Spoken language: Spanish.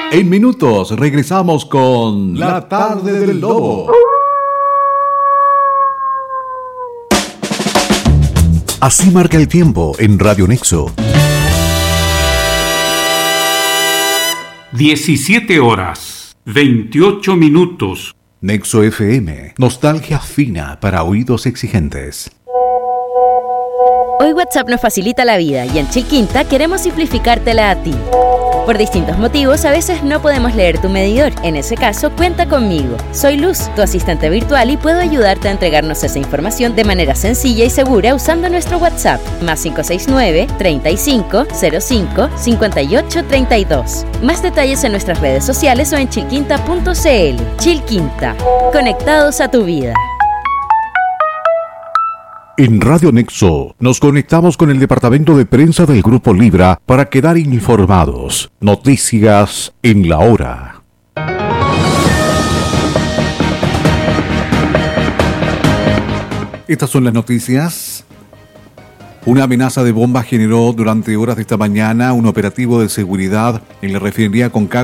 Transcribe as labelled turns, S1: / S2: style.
S1: En minutos regresamos con La Tarde del Lobo. Así marca el tiempo en Radio Nexo.
S2: 17 horas, 28 minutos.
S1: Nexo FM, nostalgia fina para oídos exigentes.
S3: Hoy WhatsApp nos facilita la vida y en Chilquinta queremos simplificártela a ti. Por distintos motivos, a veces no podemos leer tu medidor. En ese caso, cuenta conmigo. Soy Luz, tu asistente virtual, y puedo ayudarte a entregarnos esa información de manera sencilla y segura usando nuestro WhatsApp, más 569-3505-5832. Más detalles en nuestras redes sociales o en chilquinta.cl. Chilquinta, conectados a tu vida.
S1: En Radio Nexo nos conectamos con el departamento de prensa del Grupo Libra para quedar informados. Noticias en la hora. Estas son las noticias. Una amenaza de bomba generó durante horas de esta mañana un operativo de seguridad en la refinería Concagua